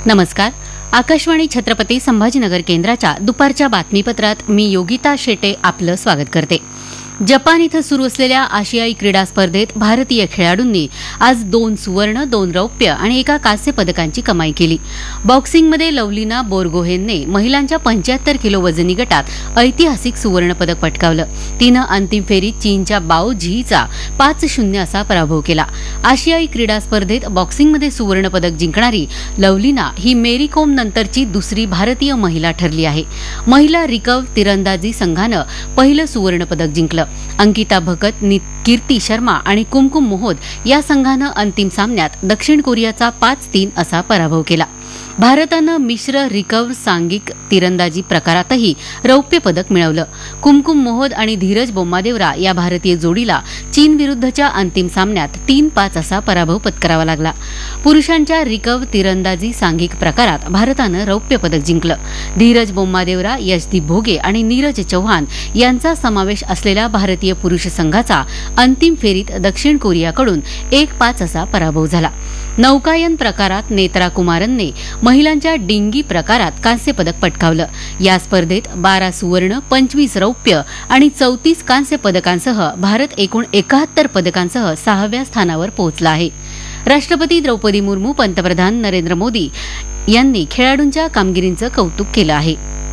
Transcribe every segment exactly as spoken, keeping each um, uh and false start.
नमस्कार. आकाशवाणी छत्रपती संभाजीनगर केंद्राच्या दुपारच्या बातमीपत्रात मी योगिता शेटे आपलं स्वागत करते. जपान इथं सुरू असलेल्या आशियाई क्रीडा स्पर्धेत भारतीय खेळाडूंनी आज दोन सुवर्ण, दोन रौप्य आणि एका कांस्य पदकांची कमाई केली. बॉक्सिंगमध्ये लवलीना बोरगोहेनने महिलांच्या पंच्याहत्तर किलो वजनी गटात ऐतिहासिक सुवर्ण पदक पटकावलं. तिनं अंतिम फेरीत चीनच्या बाओ झीचा पाच शून्य असा पराभव केला. आशियाई क्रीडा स्पर्धेत बॉक्सिंगमध्ये सुवर्ण पदक जिंकणारी लवलीना ही मेरी कोम नंतरची दुसरी भारतीय महिला ठरली आहे. महिला रिकर्व तिरंदाजी संघानं पहिलं सुवर्ण पदक जिंकलं. अंकिता भगत, कीर्ती शर्मा आणि कुमकुम मोहोद या संघानं अंतिम सामन्यात दक्षिण कोरियाचा पाच तीन असा पराभव केला. भारतानं मिश्र रिकर्व सांघिक तिरंदाजी प्रकारातही रौप्य पदक मिळवलं. कुमकुम मोहोद आणि धीरज बोम्मादेवरा या भारतीय जोडीला चीन विरुद्धच्या अंतिम सामन्यात तीन पाच असा पराभव पत्करावा लागला. पुरुषांच्या रिकर्व तिरंदाजी सांघिक प्रकारात भारतानं रौप्य पदक जिंकलं. धीरज बोम्मादेवरा, यशदीप भोगे आणि नीरज चौहान यांचा समावेश असलेल्या भारतीय पुरुष संघाचा अंतिम फेरीत दक्षिण कोरियाकडून एक पाच असा पराभव झाला. नौकायन प्रकारात नेत्रा कुमारनने महिलांच्या डिंगी प्रकारात कांस्य पदक पटकावलं. या स्पर्धेत बारा सुवर्ण, पंचवीस रौप्य आणि चौतीस कांस्य पदकांसह भारत एकूण एकाहत्तर पदकांसह सहाव्या स्थानावर पोहोचला आहे. राष्ट्रपती द्रौपदी मुर्मू, पंतप्रधान नरेंद्र मोदी यांनी खेळाडूंच्या कामगिरीचं कौतुक केलं आहे.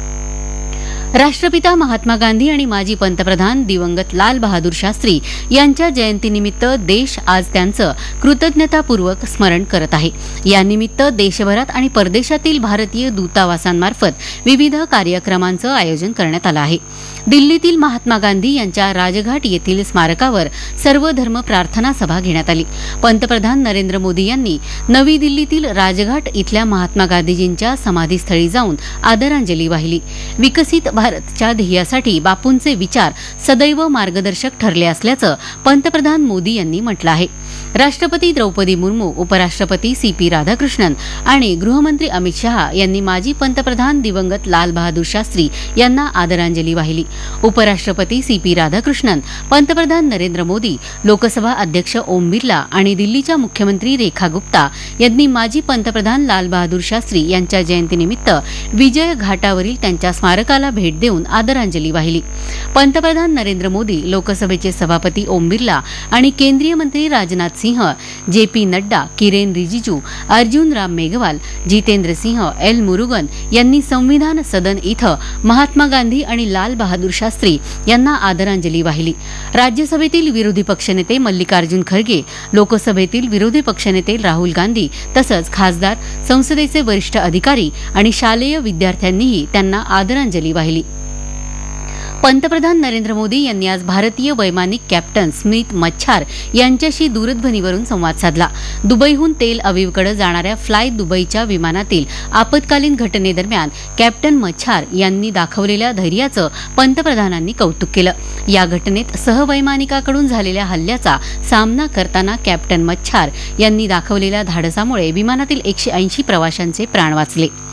राष्ट्रपिता महात्मा गांधी आणि माजी पंतप्रधान दिवंगत लाल बहादूर शास्त्री यांच्या जयंतीनिमित्त देश आज त्यांचं कृतज्ञतापूर्वक स्मरण करत आहे. यानिमित्त देशभरात आणि परदेशातील भारतीय दूतावासांमार्फत विविध कार्यक्रमांचं आयोजन करण्यात आलं आहे. दिल्लीतील महात्मा गांधी यांच्या राजघाट येथील स्मारकावर सर्वधर्म प्रार्थना सभा घेण्यात आली. पंतप्रधान नरेंद्र मोदी यांनी नवी दिल्लीतील राजघाट इथल्या महात्मा गांधीजींच्या समाधीस्थळी जाऊन आदरांजली वाहिली. विकसित भारतच्या ध्येयासाठी बापूंचे विचार सदैव मार्गदर्शक ठरले असल्याचं पंतप्रधान मोदी यांनी म्हटलं आहे. राष्ट्रपती द्रौपदी मुर्मू, उपराष्ट्रपती सी पी राधाकृष्णन आणि गृहमंत्री अमित शहा यांनी माजी पंतप्रधान दिवंगत लाल बहादूर शास्त्री यांना आदरांजली वाहिली. उपराष्ट्रपती सी पी राधाकृष्णन, पंतप्रधान नरेंद्र मोदी, लोकसभा अध्यक्ष ओम बिर्ला आणि दिल्लीच्या मुख्यमंत्री रेखा गुप्ता यांनी माजी पंतप्रधान लाल बहादूर शास्त्री यांच्या जयंतीनिमित्त विजय घाटावरील त्यांच्या स्मारकाला भेट देऊन आदरांजली वाहिली. पंतप्रधान नरेंद्र मोदी, लोकसभेचे सभापती ओम बिर्ला आणि केंद्रीय मंत्री Rajnath Singh, J P Nadda, Kiren Rijiju, Arjun Ram Meghwal, Jitendra Singh, L Murugan यांनी संविधान सदन इथं महात्मा गांधी आणि लाल बहादूर शास्त्री यांना आदरांजली वाहिली. राज्यसभेतील विरोधी पक्षनेते मल्लिकार्जुन खरगे, लोकसभेतील विरोधी पक्षनेते राहुल गांधी तसंच खासदार, संसदेचे वरिष्ठ अधिकारी आणि शालेय विद्यार्थ्यांनीही त्यांना आदरांजली वाहिली. पंतप्रधान नरेंद्र मोदी यांनी आज भारतीय वैमानिक कॅप्टन स्मित मच्छार यांच्याशी दूरध्वनीवरून संवाद साधला. दुबईहून तेल अवीवकडे जाणाऱ्या फ्लाय दुबईच्या विमानातील आपत्कालीन घटनेदरम्यान कॅप्टन मच्छार यांनी दाखवलेल्या धैर्याचं पंतप्रधानांनी कौतुक केलं. या घटनेत सहवैमानिकाकडून झालेल्या हल्ल्याचा सामना करताना कॅप्टन मच्छार यांनी दाखवलेल्या धाडसामुळे विमानातील एकशे ऐंशी प्रवाशांचे प्राण वाचले.